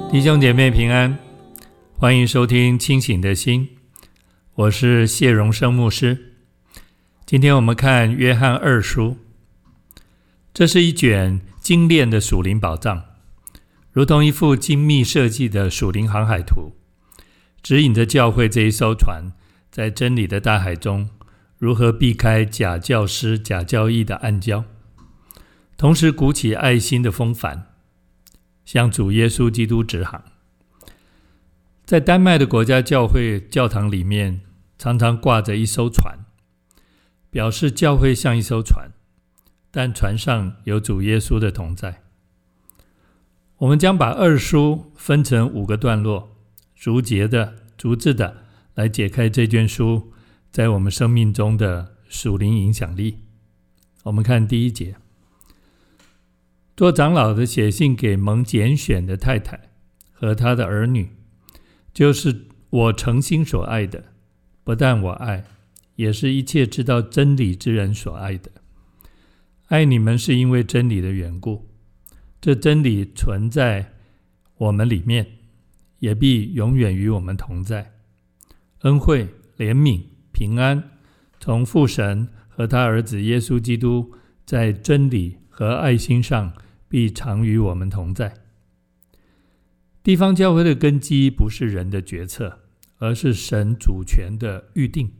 弟兄姐妹平安，欢迎收听清醒的心，我是谢荣生牧师。今天我们看约翰二书，这是一卷精炼的属灵宝藏，如同一幅精密设计的属灵航海图，指引着教会这一艘船在真理的大海中如何避开假教师、假教义的暗礁，同时鼓起爱心的风帆，向主耶稣基督直航。在丹麦的国家教会教堂里面，常常挂着一艘船，表示教会像一艘船，但船上有主耶稣的同在。我们将把二书分成5个段落，逐节的、逐字的来解开这卷书在我们生命中的属灵影响力。我们看第1节，做长老的写信给蒙拣选的太太和他的儿女，就是我诚心所爱的，不但我爱，也是一切知道真理之人所爱的。爱你们是因为真理的缘故，这真理存在我们里面，也必永远与我们同在。恩惠、怜悯、平安，从父神和他儿子耶稣基督在真理和爱心上必常与我们同在。地方教会的根基不是人的决策，而是神主权的预定。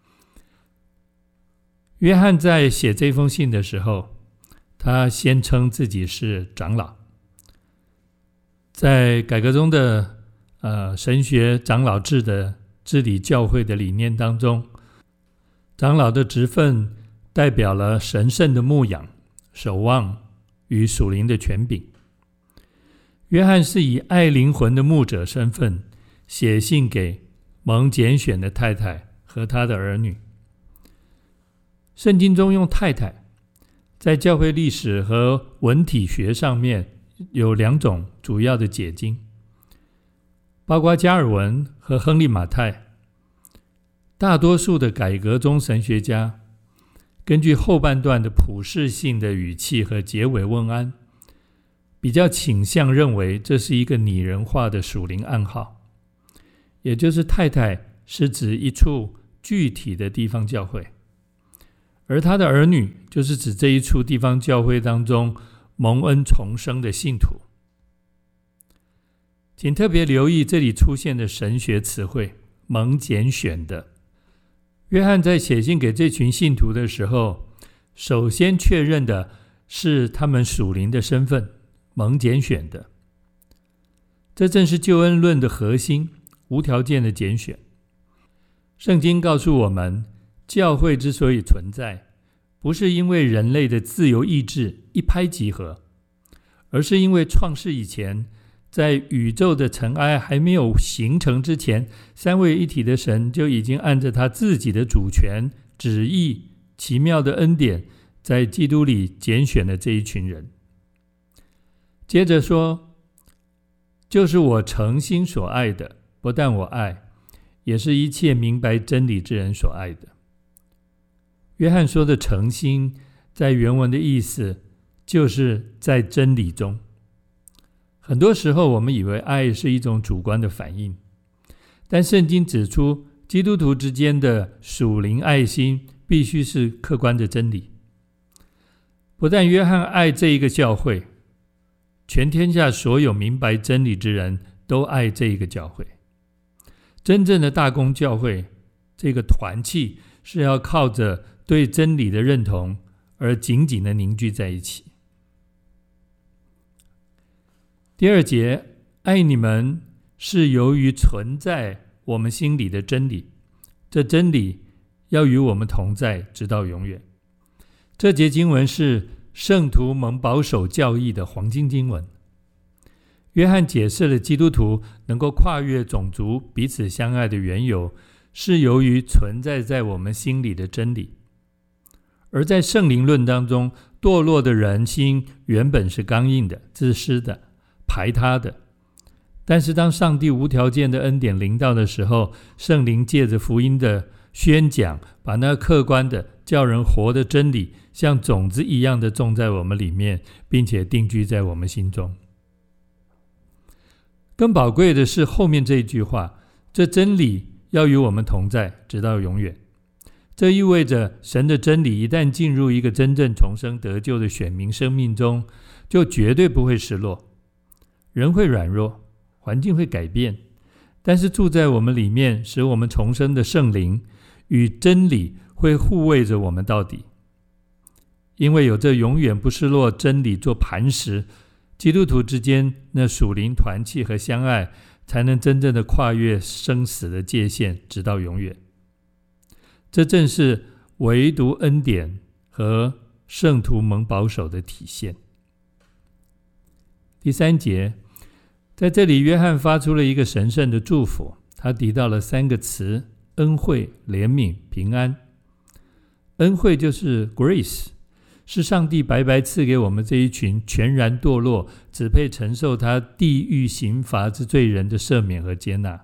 约翰在写这封信的时候，他先称自己是长老。在改革中的神学长老制的治理教会的理念当中，长老的职分代表了神圣的牧养、守望与属灵的权柄。约翰是以爱灵魂的牧者身份写信给蒙拣选的太太和他的儿女。圣经中用太太，在教会历史和文体学上面有2种主要的解经，包括加尔文和亨利马太。大多数的改革中神学家根据后半段的普世性的语气和结尾问安，比较倾向认为这是一个拟人化的属灵暗号，也就是太太是指一处具体的地方教会，而他的儿女就是指这一处地方教会当中蒙恩重生的信徒。请特别留意这里出现的神学词汇，蒙拣选的。约翰在写信给这群信徒的时候，首先确认的是他们属灵的身份，蒙拣选的。这正是救恩论的核心，无条件的拣选。圣经告诉我们，教会之所以存在，不是因为人类的自由意志一拍即合，而是因为创世以前，在宇宙的尘埃还没有形成之前，三位一体的神就已经按着他自己的主权、旨意、奇妙的恩典，在基督里拣选了这一群人。接着说，就是我诚心所爱的，不但我爱，也是一切明白真理之人所爱的。约翰说的诚心，在原文的意思就是在真理中。很多时候我们以为爱是一种主观的反应，但圣经指出，基督徒之间的属灵爱心必须是客观的真理。不但约翰爱这一个教会，全天下所有明白真理之人都爱这一个教会。真正的大公教会，这个团契是要靠着对真理的认同而紧紧的凝聚在一起。第2节，爱你们是由于存在我们心里的真理，这真理要与我们同在，直到永远。这节经文是圣徒蒙保守教义的黄金经文。约翰解释了基督徒能够跨越种族彼此相爱的缘由，是由于存在在我们心里的真理。而在圣灵论当中，堕落的人心原本是刚硬的、自私的、排他的，但是当上帝无条件的恩典临到的时候，圣灵借着福音的宣讲，把那客观的叫人活的真理像种子一样的种在我们里面，并且定居在我们心中。 更宝贵的是后面这一句话，这真理要与我们同在，直到永远。这意味着神的真理一旦进入一个真正重生得救的选民生命中，就绝对不会失落。人会软弱，环境会改变，但是住在我们里面使我们重生的圣灵与真理会护卫着我们到底。因为有这永远不失落真理做磐石，基督徒之间那属灵团契和相爱才能真正的跨越生死的界限，直到永远。这正是唯独恩典和圣徒蒙保守的体现。第3节，在这里约翰发出了一个神圣的祝福，他提到了3个词：恩惠、怜悯、平安。恩惠就是 grace， 是上帝白白赐给我们这一群全然堕落、只配承受他地狱刑罚之罪人的赦免和接纳。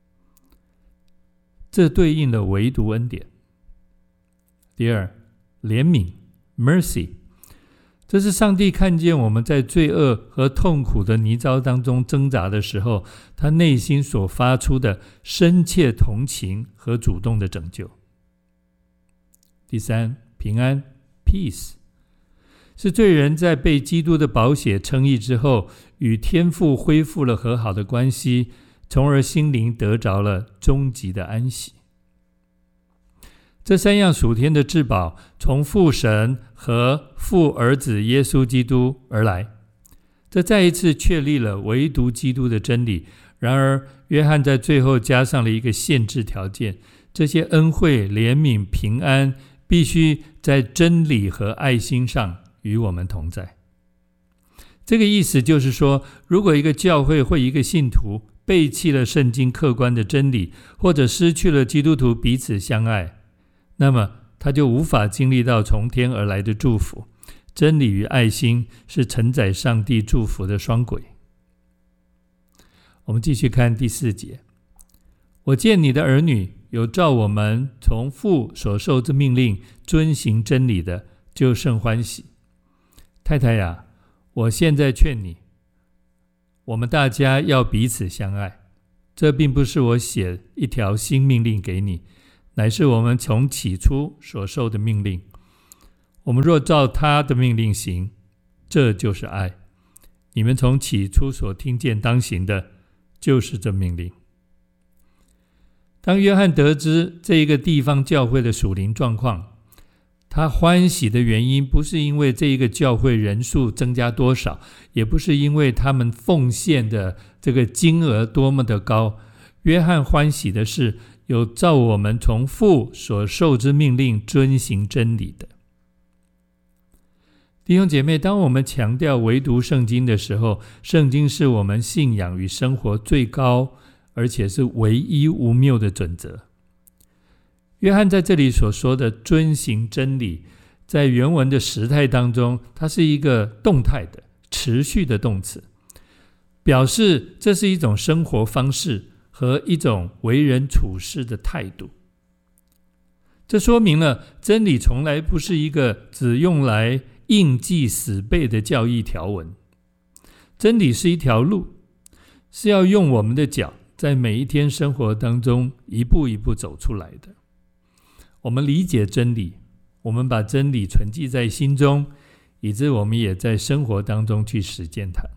这对应了唯独恩典。第2，怜悯 mercy， 这是上帝看见我们在罪恶和痛苦的泥沼当中挣扎的时候，他内心所发出的深切同情和主动的拯救。第3，平安 peace， 是罪人在被基督的宝血称义之后，与天父恢复了和好的关系，从而心灵得着了终极的安息。这3样属天的至宝从父神和父儿子耶稣基督而来，这再一次确立了唯独基督的真理。然而约翰在最后加上了一个限制条件，这些恩惠、怜悯、平安必须在真理和爱心上与我们同在。这个意思就是说，如果一个教会或一个信徒背弃了圣经客观的真理，或者失去了基督徒彼此相爱，那么他就无法经历到从天而来的祝福。真理与爱心是承载上帝祝福的双轨。我们继续看第4节，我见你的儿女有照我们从父所受之命令遵行真理的，就甚欢喜。太太呀，我现在劝你，我们大家要彼此相爱。这并不是我写一条新命令给你，乃是我们从起初所受的命令。我们若照他的命令行，这就是爱。你们从起初所听见当行的，就是这命令。当约翰得知这一个地方教会的属灵状况，他欢喜的原因不是因为这一个教会人数增加多少，也不是因为他们奉献的这个金额多么的高。约翰欢喜的是有照我们从父所受之命令遵行真理的。弟兄姐妹，当我们强调唯独圣经的时候，圣经是我们信仰与生活最高而且是唯一无谬的准则。约翰在这里所说的遵行真理，在原文的时态当中，它是一个动态的持续的动词，表示这是一种生活方式和一种为人处事的态度。这说明了真理从来不是一个只用来印记死背的教义条文，真理是一条路，是要用我们的脚在每一天生活当中一步一步走出来的。我们理解真理，我们把真理存记在心中，以致我们也在生活当中去实践它。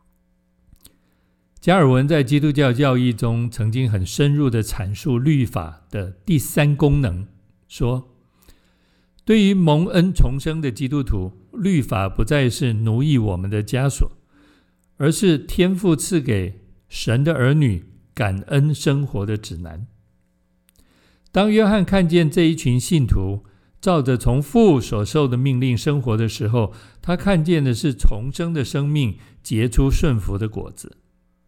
加尔文在基督教教义中曾经很深入地阐述律法的第3功能，说对于蒙恩重生的基督徒，律法不再是奴役我们的枷锁，而是天父赐给神的儿女感恩生活的指南。当约翰看见这一群信徒照着从父所受的命令生活的时候，他看见的是重生的生命结出顺服的果子。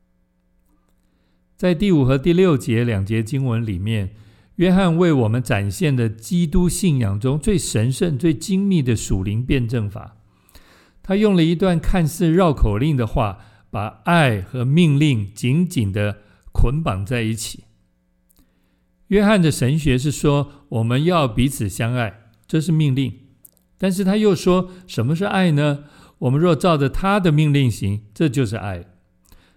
在第5和第6节2节经文里面，约翰为我们展现了基督信仰中最神圣、最精密的属灵辩证法。他用了一段看似绕口令的话，把爱和命令紧紧地捆绑在一起。约翰的神学是说，我们要彼此相爱，这是命令。但是他又说，什么是爱呢？我们若照着他的命令行，这就是爱。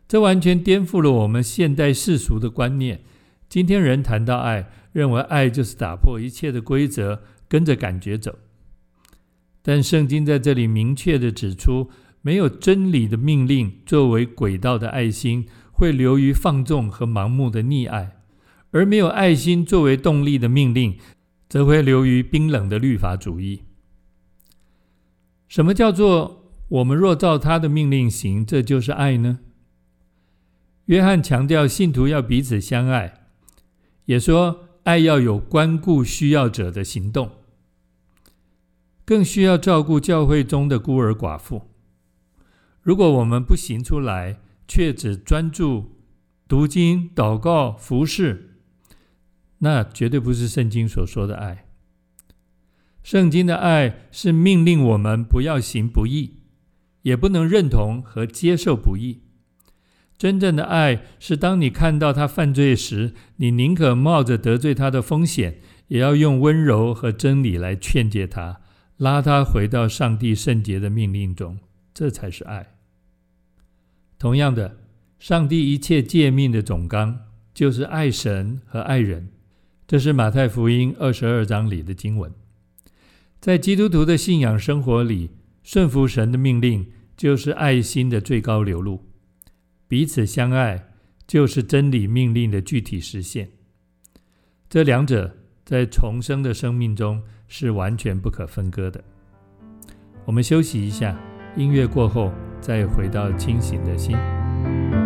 这完全颠覆了我们现代世俗的观念。今天人谈到爱，认为爱就是打破一切的规则，跟着感觉走。但圣经在这里明确地指出，没有真理的命令作为轨道的爱心，会流于放纵和盲目的溺爱；而没有爱心作为动力的命令，则会流于冰冷的律法主义。什么叫做我们若照他的命令行，这就是爱呢？约翰强调信徒要彼此相爱，也说爱要有关顾需要者的行动，更需要照顾教会中的孤儿寡妇。如果我们不行出来，却只专注读经、祷告、服事，那绝对不是圣经所说的爱。圣经的爱是命令我们不要行不义，也不能认同和接受不义。真正的爱是当你看到他犯罪时，你宁可冒着得罪他的风险，也要用温柔和真理来劝诫他，拉他回到上帝圣洁的命令中，这才是爱。同样的，上帝一切诫命的总纲就是爱神和爱人，这是马太福音22章里的经文。在基督徒的信仰生活里，顺服神的命令就是爱心的最高流露，彼此相爱就是真理命令的具体实现。这两者在重生的生命中是完全不可分割的。我们休息一下，音乐过后再回到清醒的心。